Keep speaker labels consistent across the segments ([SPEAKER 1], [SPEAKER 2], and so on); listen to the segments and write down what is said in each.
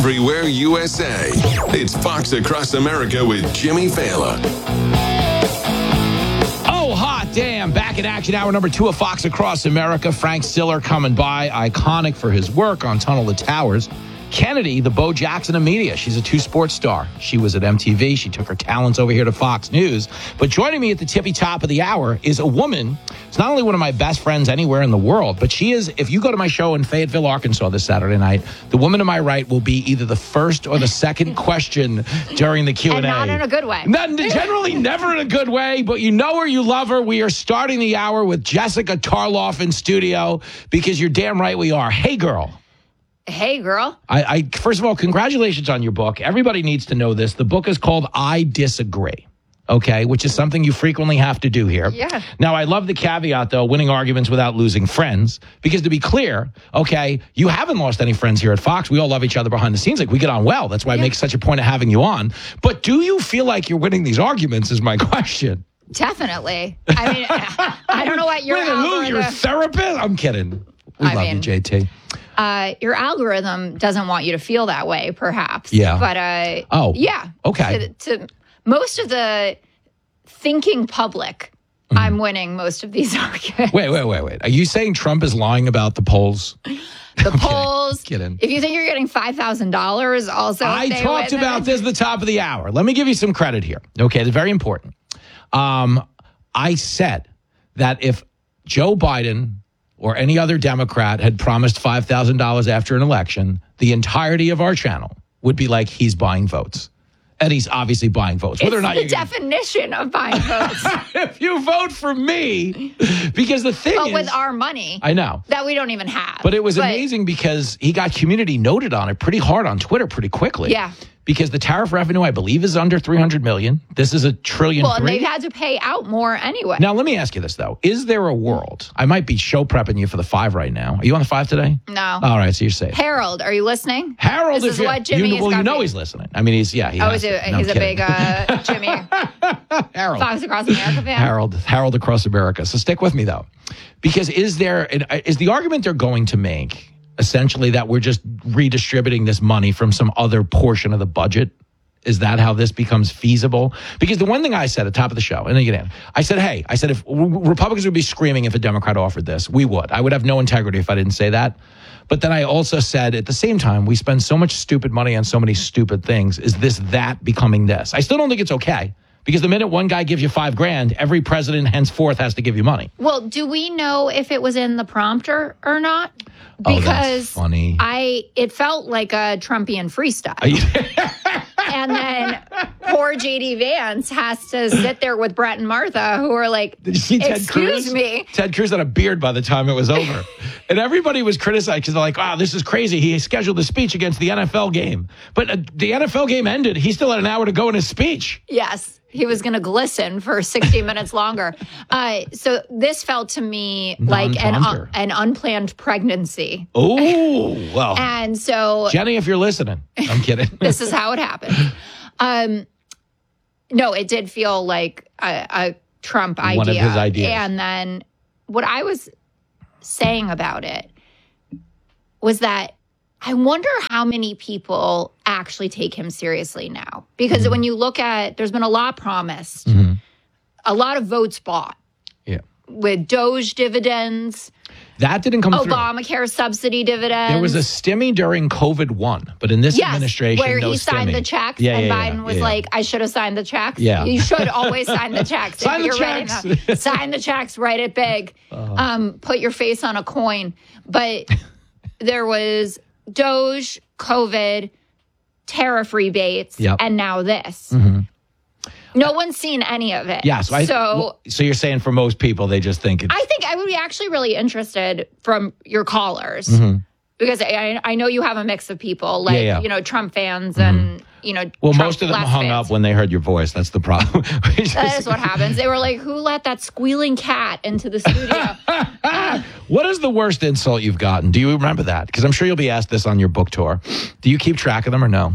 [SPEAKER 1] everywhere USA. It's Fox Across America with Jimmy Fallon.
[SPEAKER 2] Oh, hot damn. Back in action, hour number 2 of Fox Across America. Frank Stiller coming by, iconic for his work on Tunnel to Towers. Kennedy, the Bo Jackson of media. She's a 2 sports star. She was at MTV. She took her talents over here to Fox News. But joining me at the tippy top of the hour is a woman. It's not only one of my best friends anywhere in the world, but she is, if you go to my show in Fayetteville, Arkansas this Saturday night, the woman to my right will be either the first or the second question during the Q&A.
[SPEAKER 3] And not in a good way.
[SPEAKER 2] Generally never in a good way, but you know her, you love her. We are starting the hour with Jessica Tarloff in studio because you're damn right we are. Hey, girl.
[SPEAKER 3] Hey, girl.
[SPEAKER 2] I first of all, congratulations on your book. Everybody needs to know this. The book is called I Disagree, okay, which is something you frequently have to do here.
[SPEAKER 3] Yeah.
[SPEAKER 2] Now, I love the caveat, though, winning arguments without losing friends, because to be clear, okay, you haven't lost any friends here at Fox. We all love each other behind the scenes. Like, we get on well. That's why I make such a point of having you on. But do you feel like you're winning these arguments is my question.
[SPEAKER 3] Definitely. I mean, I don't know what your algorithm...
[SPEAKER 2] Your therapist? I'm kidding. We love you, JT.
[SPEAKER 3] Your algorithm doesn't want you to feel that way, perhaps.
[SPEAKER 2] Yeah.
[SPEAKER 3] But, yeah.
[SPEAKER 2] Okay.
[SPEAKER 3] To most of the thinking public, I'm winning most of these arguments.
[SPEAKER 2] Wait. Are you saying Trump is lying about the polls?
[SPEAKER 3] The polls.
[SPEAKER 2] Kidding.
[SPEAKER 3] If you think you're getting $5,000, also.
[SPEAKER 2] I talked about this at the top of the hour. Let me give you some credit here. Okay, it's very important. I said that if Joe Biden or any other Democrat had promised $5,000 after an election, the entirety of our channel would be like, he's buying votes. And he's obviously buying votes. Whether
[SPEAKER 3] it's
[SPEAKER 2] or not
[SPEAKER 3] the definition of buying votes.
[SPEAKER 2] If you vote for me, because the thing is...
[SPEAKER 3] with our money.
[SPEAKER 2] I know.
[SPEAKER 3] That we don't even have.
[SPEAKER 2] But it was amazing because he got community noted on it pretty hard on Twitter pretty quickly.
[SPEAKER 3] Yeah.
[SPEAKER 2] Because the tariff revenue, I believe, is under $300 million. This is $1.3 trillion.
[SPEAKER 3] Well, and they've had to pay out more anyway.
[SPEAKER 2] Now, let me ask you this, though. Is there a world? I might be show prepping you for the 5 right now. Are you on the 5 today?
[SPEAKER 3] No.
[SPEAKER 2] All right, so you're safe.
[SPEAKER 3] Harold, are you listening?
[SPEAKER 2] Harold,
[SPEAKER 3] this is what Jimmy is
[SPEAKER 2] you know he's listening. I mean, he's
[SPEAKER 3] he's a big Jimmy.
[SPEAKER 2] Harold.
[SPEAKER 3] Fox Across America fan.
[SPEAKER 2] Harold Across America. So stick with me, though. Because is the argument they're going to make essentially that we're just redistributing this money from some other portion of the budget? Is that how this becomes feasible? Because the one thing I said at the top of the show, and then again, I said, if Republicans would be screaming if a Democrat offered this, we would. I would have no integrity if I didn't say that. But then I also said, at the same time, we spend so much stupid money on so many stupid things. Is that becoming this? I still don't think it's okay. Because the minute one guy gives you $5,000, every president henceforth has to give you money.
[SPEAKER 3] Well, do we know if it was in the prompter or not? Because
[SPEAKER 2] that's funny.
[SPEAKER 3] It felt like a Trumpian freestyle. And then poor J.D. Vance has to sit there with Brett and Martha, who are like,
[SPEAKER 2] did you see Ted Cruz?
[SPEAKER 3] Excuse me.
[SPEAKER 2] Ted Cruz had a beard by the time it was over. And everybody was criticized because they're like, wow, this is crazy. He scheduled a speech against the NFL game. But the NFL game ended. He still had an hour to go in his speech.
[SPEAKER 3] Yes. He was going to glisten for 60 minutes longer. So this felt to me like an unplanned pregnancy.
[SPEAKER 2] Oh, well.
[SPEAKER 3] And so...
[SPEAKER 2] Jenny, if you're listening. I'm kidding.
[SPEAKER 3] This is how it happened. No, it did feel like a Trump idea.
[SPEAKER 2] One of his ideas.
[SPEAKER 3] And then what I was saying about it was that I wonder how many people actually take him seriously now. Because when you look at, there's been a lot promised, a lot of votes bought.
[SPEAKER 2] Yeah.
[SPEAKER 3] With Doge dividends.
[SPEAKER 2] That didn't come through.
[SPEAKER 3] Obamacare subsidy dividends.
[SPEAKER 2] There was a stimmy during COVID-1, but in this administration,
[SPEAKER 3] where
[SPEAKER 2] no
[SPEAKER 3] he signed
[SPEAKER 2] stimmy.
[SPEAKER 3] the checks, and Biden was like, I should have signed the checks.
[SPEAKER 2] Yeah.
[SPEAKER 3] You should always sign the checks.
[SPEAKER 2] Sign the checks.
[SPEAKER 3] Sign the checks, write it big. Put your face on a coin. But there was Doge, COVID, tariff rebates, and now this. No one's seen any of it.
[SPEAKER 2] Yeah, so you're saying for most people, they just think it's...
[SPEAKER 3] I think I would be actually really interested from your callers. Because I know you have a mix of people, like, Trump fans and,
[SPEAKER 2] Well,
[SPEAKER 3] Trump
[SPEAKER 2] most of them hung up when they heard your voice. That's the problem.
[SPEAKER 3] That is what happens. They were like, who let that squealing cat into the studio?
[SPEAKER 2] What is the worst insult you've gotten? Do you remember that? Because I'm sure you'll be asked this on your book tour. Do you keep track of them or no?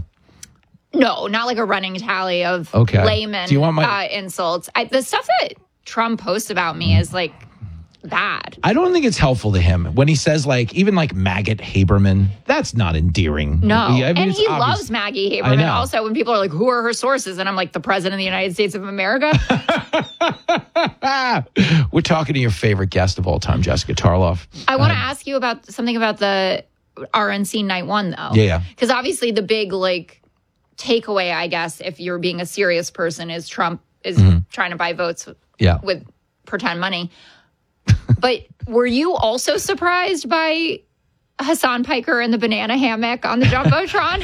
[SPEAKER 3] No, not like a running tally of layman
[SPEAKER 2] Do you want
[SPEAKER 3] insults. The stuff that Trump posts about me is like bad.
[SPEAKER 2] I don't think it's helpful to him when he says like even like maggot Haberman. That's not endearing.
[SPEAKER 3] No,
[SPEAKER 2] I mean,
[SPEAKER 3] and
[SPEAKER 2] it's
[SPEAKER 3] he
[SPEAKER 2] obvious.
[SPEAKER 3] loves Maggie
[SPEAKER 2] I
[SPEAKER 3] Haberman.
[SPEAKER 2] know.
[SPEAKER 3] Also, when people are like, "Who are her sources?" and I'm like, "The President of the United States of America."
[SPEAKER 2] We're talking to your favorite guest of all time, Jessica Tarloff.
[SPEAKER 3] I want to ask you about something about the RNC night one, though.
[SPEAKER 2] Yeah.
[SPEAKER 3] Because obviously the big like takeaway, I guess, if you're being a serious person, is Trump is trying to buy votes
[SPEAKER 2] Yeah.
[SPEAKER 3] with pretend money. But were you also surprised by Hassan Piker and the banana hammock on the Jumbotron?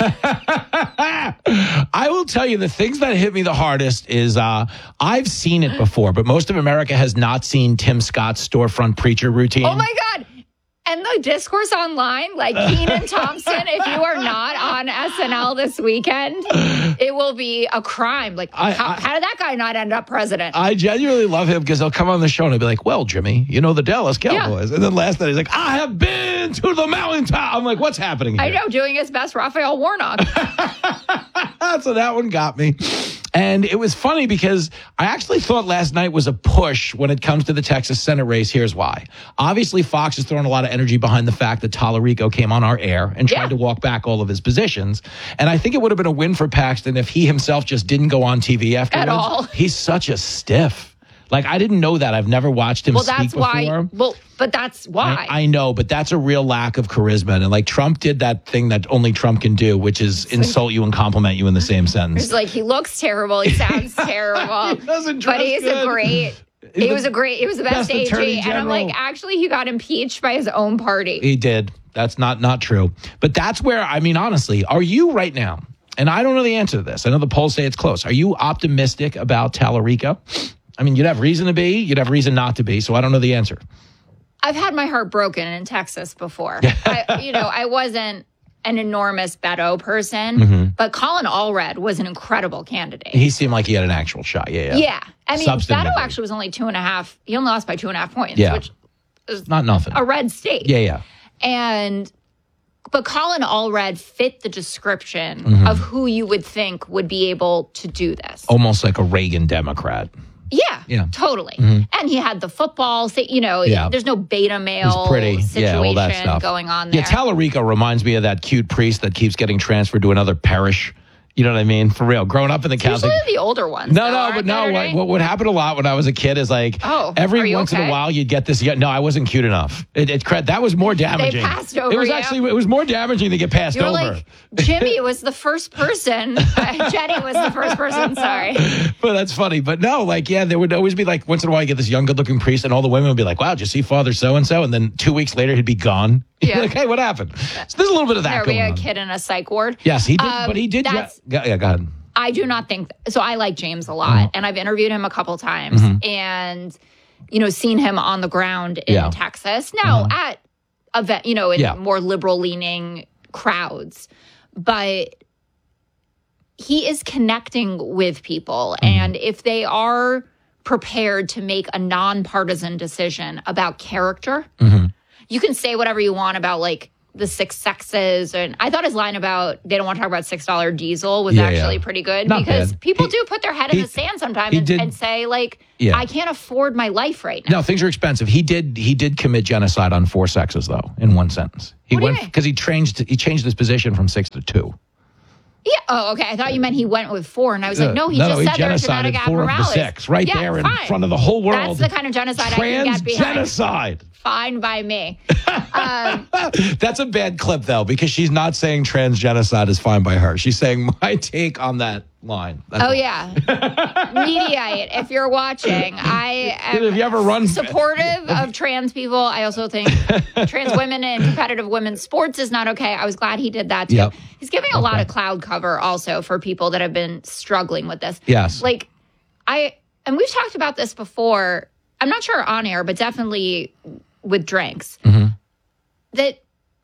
[SPEAKER 2] I will tell you the things that hit me the hardest is I've seen it before, but most of America has not seen Tim Scott's storefront preacher routine.
[SPEAKER 3] Oh my God. And the discourse online, like Kenan Thompson, if you are not on SNL this weekend, it will be a crime. Like, how did that guy not end up president?
[SPEAKER 2] I genuinely love him because he'll come on the show and he'll be like, well, Jimmy, you know the Dallas Cowboys. And then last night he's like, I have been to the mountaintop. I'm like, what's happening here?
[SPEAKER 3] I know, doing his best Raphael Warnock.
[SPEAKER 2] So that one got me. And it was funny because I actually thought last night was a push when it comes to the Texas Senate race. Here's why. Obviously, Fox is throwing a lot of energy behind the fact that Tallarico came on our air and tried to walk back all of his positions. And I think it would have been a win for Paxton if he himself just didn't go on TV afterwards.
[SPEAKER 3] At all.
[SPEAKER 2] He's such a stiff. Like, I didn't know that. I've never watched him speak before.
[SPEAKER 3] But that's why.
[SPEAKER 2] I know, but that's a real lack of charisma. And like Trump did that thing that only Trump can do, which is insult you and compliment you in the same sentence.
[SPEAKER 3] It's like, he looks terrible. He sounds terrible.
[SPEAKER 2] He doesn't dress
[SPEAKER 3] but he's
[SPEAKER 2] good.
[SPEAKER 3] a great... He was the best AG.
[SPEAKER 2] attorney
[SPEAKER 3] And I'm like,
[SPEAKER 2] general.
[SPEAKER 3] actually, he got impeached by his own party.
[SPEAKER 2] He did. That's not true. But that's where, I mean, honestly, are you right now, and I don't know the answer to this. I know the polls say it's close. Are you optimistic about Tallarico? I mean, you'd have reason to be. You'd have reason not to be. So I don't know the answer.
[SPEAKER 3] I've had my heart broken in Texas before. I wasn't an enormous Beto person, but Colin Allred was an incredible candidate.
[SPEAKER 2] He seemed like he had an actual shot. Yeah.
[SPEAKER 3] I mean,
[SPEAKER 2] Substantively.
[SPEAKER 3] Beto actually was only 2.5. He only lost by 2.5 points,
[SPEAKER 2] Yeah.
[SPEAKER 3] which is
[SPEAKER 2] Not nothing.
[SPEAKER 3] a red state.
[SPEAKER 2] Yeah.
[SPEAKER 3] But Colin Allred fit the description of who you would think would be able to do this.
[SPEAKER 2] Almost like a Reagan Democrat.
[SPEAKER 3] Yeah, totally. And he had the football, there's no beta male
[SPEAKER 2] He's pretty.
[SPEAKER 3] situation
[SPEAKER 2] All that stuff.
[SPEAKER 3] going on there.
[SPEAKER 2] Yeah, Tallarico reminds me of that cute priest that keeps getting transferred to another parish. You know what I mean? For real. Growing up in the Catholic...
[SPEAKER 3] Usually the older ones.
[SPEAKER 2] What would happen a lot when I was a kid is like, every once in a while you'd get this... No, I wasn't cute enough. That was more damaging.
[SPEAKER 3] They passed over
[SPEAKER 2] It was
[SPEAKER 3] you.
[SPEAKER 2] it was more damaging to get passed
[SPEAKER 3] You're
[SPEAKER 2] over.
[SPEAKER 3] like, Jimmy was the first person. Jenny was the first person, sorry.
[SPEAKER 2] But that's funny. But no, there would always be like, once in a while you get this young, good-looking priest and all the women would be like, wow, did you see Father so-and-so? And then 2 weeks later he'd be gone.
[SPEAKER 3] Yeah.
[SPEAKER 2] Like, hey, what happened? So there's a little bit of that
[SPEAKER 3] There
[SPEAKER 2] going
[SPEAKER 3] be a
[SPEAKER 2] on.
[SPEAKER 3] kid in a psych ward.
[SPEAKER 2] Yes, he did. But he did...
[SPEAKER 3] That's-
[SPEAKER 2] Yeah, go ahead.
[SPEAKER 3] I do not think so. I like James a lot, and I've interviewed him a couple times, and seen him on the ground in Texas. Now at event, in more liberal leaning crowds, but he is connecting with people, and if they are prepared to make a nonpartisan decision about character, you can say whatever you want about the six sexes. And I thought his line about they don't want to talk about $6 diesel was actually pretty good.
[SPEAKER 2] Not
[SPEAKER 3] because
[SPEAKER 2] bad.
[SPEAKER 3] people do put their head in the sand sometimes and say I can't afford my life right now.
[SPEAKER 2] No, things are expensive. He did commit genocide on 4 sexes though, in one sentence. He
[SPEAKER 3] What do you
[SPEAKER 2] went
[SPEAKER 3] mean?
[SPEAKER 2] because he changed his position from 6 to 2.
[SPEAKER 3] Yeah. Oh, okay. I thought you meant he went with 4, and I was like, no, he just said there are genetic
[SPEAKER 2] genocided 4 of the
[SPEAKER 3] abnormalities.
[SPEAKER 2] 6 right there in
[SPEAKER 3] fine.
[SPEAKER 2] front of the whole world.
[SPEAKER 3] That's the kind of genocide I can get behind.
[SPEAKER 2] Transgenocide.
[SPEAKER 3] Fine by me.
[SPEAKER 2] That's a bad clip though, because she's not saying transgenocide is fine by her. She's saying my take on that line. That's all.
[SPEAKER 3] Yeah. Mediate. If you're watching, I am
[SPEAKER 2] If you ever run
[SPEAKER 3] supportive of trans people. I also think trans women in competitive women's sports is not okay. I was glad he did that too.
[SPEAKER 2] Yep.
[SPEAKER 3] He's giving a lot of cloud cover also for people that have been struggling with this.
[SPEAKER 2] Yes.
[SPEAKER 3] And we've talked about this before. I'm not sure on air, but definitely with drinks. That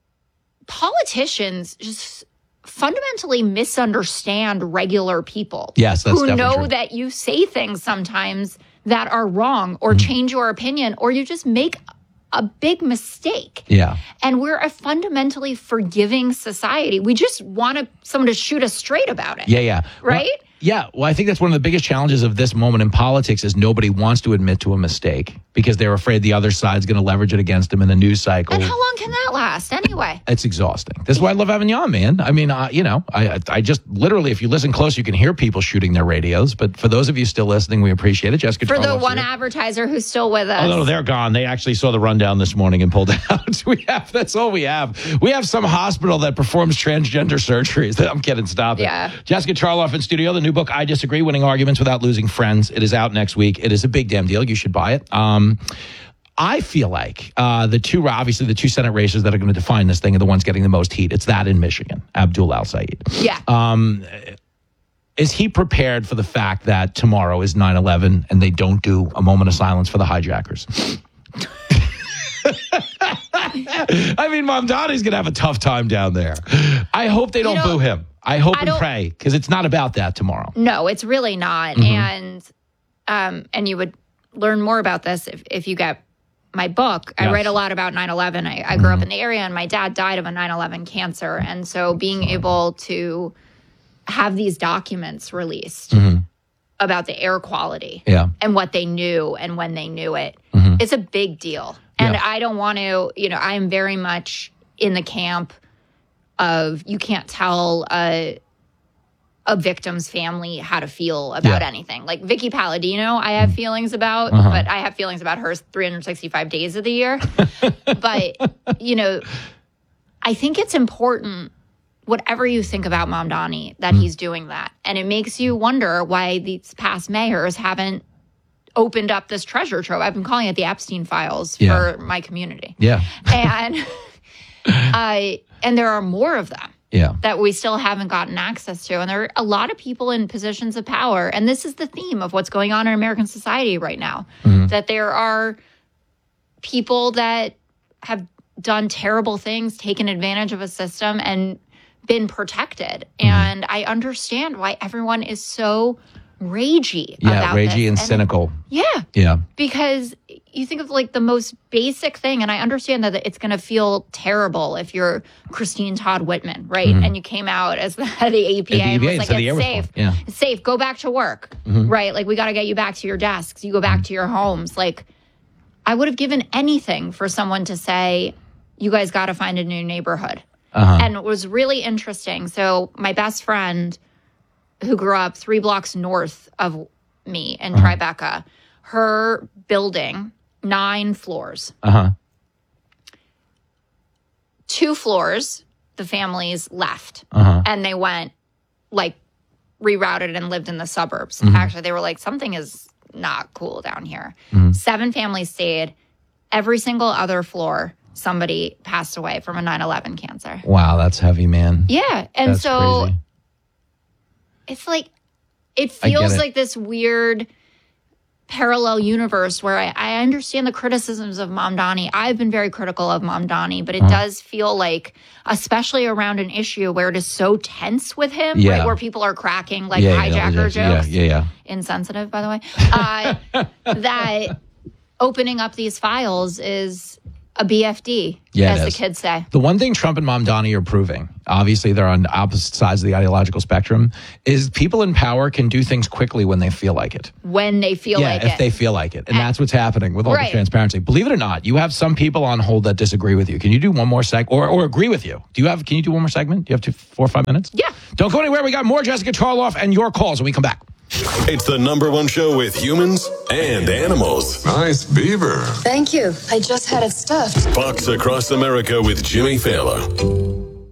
[SPEAKER 3] politicians just fundamentally misunderstand regular people.
[SPEAKER 2] Yes, that's
[SPEAKER 3] who
[SPEAKER 2] definitely
[SPEAKER 3] know
[SPEAKER 2] true.
[SPEAKER 3] that you say things sometimes that are wrong or change your opinion or you just make a big mistake.
[SPEAKER 2] Yeah.
[SPEAKER 3] And we're a fundamentally forgiving society. We just want someone to shoot us straight about it.
[SPEAKER 2] Yeah.
[SPEAKER 3] Right?
[SPEAKER 2] Yeah, well, I think that's one of the biggest challenges of this moment in politics is nobody wants to admit to a mistake because they're afraid the other side's going to leverage it against them in the news cycle.
[SPEAKER 3] And how long can that last anyway?
[SPEAKER 2] It's exhausting. This is why I love having you on, man. I mean, I just literally, if you listen close, you can hear people shooting their radios. But for those of you still listening, we appreciate it. Jessica
[SPEAKER 3] For the
[SPEAKER 2] Charlo's
[SPEAKER 3] one
[SPEAKER 2] here.
[SPEAKER 3] Advertiser who's still with us.
[SPEAKER 2] Oh, no, they're gone. They actually saw the rundown this morning and pulled out. That's all we have. We have some hospital that performs transgender surgeries. I'm kidding. Stop it.
[SPEAKER 3] Yeah.
[SPEAKER 2] Jessica Charloff in studio. The new book, I Disagree, Winning Arguments Without Losing Friends. It is out next week. It is a big damn deal. You should buy it. I feel like the two Senate races that are going to define this thing are the ones getting the most heat. It's that in Michigan, Abdul Al-Sayed.
[SPEAKER 3] Yeah.
[SPEAKER 2] Is he prepared for the fact that tomorrow is 9/11 and they don't do a moment of silence for the hijackers? I mean, Mamdani's going to have a tough time down there. I hope they don't boo him. I hope and pray, because it's not about that tomorrow.
[SPEAKER 3] No, it's really not. Mm-hmm. And you would learn more about this if you get my book. I write a lot about 9/11. I grew up in the area, and my dad died of a 9/11 cancer. And so being able to have these documents released about the air quality and what they knew and when they knew it, it's a big deal. And I don't want to, I am very much in the camp of you can't tell a victim's family how to feel about anything. Like Vicky Palladino, I have feelings about, but I have feelings about her 365 days of the year. But, I think it's important, whatever you think about Mamdani, that he's doing that. And it makes you wonder why these past mayors haven't opened up this treasure trove. I've been calling it the Epstein Files for my community.
[SPEAKER 2] Yeah.
[SPEAKER 3] And there are more of them that we still haven't gotten access to. And there are a lot of people in positions of power. And this is the theme of what's going on in American society right now, that there are people that have done terrible things, taken advantage of a system and been protected. And I understand why everyone is so ragey about this.
[SPEAKER 2] Ragey and cynical.
[SPEAKER 3] Yeah. Because you think of like the most basic thing, and I understand that it's going to feel terrible if you're Christine Todd Whitman, right? And you came out as the head of the APA and was like, it's safe. It's safe. Go back to work, right? Like, we got to get you back to your desks. You go back to your homes. Like, I would have given anything for someone to say, you guys got to find a new neighborhood. And it was really interesting. So my best friend, who grew up 3 blocks north of me in Tribeca, her building, 9 floors. 2 floors, the families left. And they went, like, rerouted and lived in the suburbs. Actually, they were like, something is not cool down here. 7 families stayed. Every single other floor, somebody passed away from a 9/11 cancer.
[SPEAKER 2] Wow, that's heavy, man.
[SPEAKER 3] Yeah. And
[SPEAKER 2] that's
[SPEAKER 3] so
[SPEAKER 2] crazy.
[SPEAKER 3] It's like, it feels like this weird parallel universe where I understand the criticisms of Mamdani. I've been very critical of Mamdani, but it does feel like, especially around an issue where it is so tense with him, right, where people are cracking like hijacker jokes. Insensitive, by the way. That opening up these files is a BFD, as the kids say.
[SPEAKER 2] The one thing Trump and Mamdani are proving, obviously they're on opposite sides of the ideological spectrum, is people in power can do things quickly when they feel like it.
[SPEAKER 3] When they feel like it.
[SPEAKER 2] Yeah, if they feel like it. And that's what's happening with all the transparency. Believe it or not, you have some people on hold that disagree with you. Can you do one more segment or agree with you? Can you do one more segment? Do you have 4 or 5 minutes?
[SPEAKER 3] Yeah.
[SPEAKER 2] Don't go anywhere. We got more Jessica Charloff and your calls when we come back.
[SPEAKER 1] It's the #1 show with humans and animals. Nice beaver.
[SPEAKER 4] Thank you. I just had it stuffed.
[SPEAKER 1] Fox Across America with Jimmy Fallon.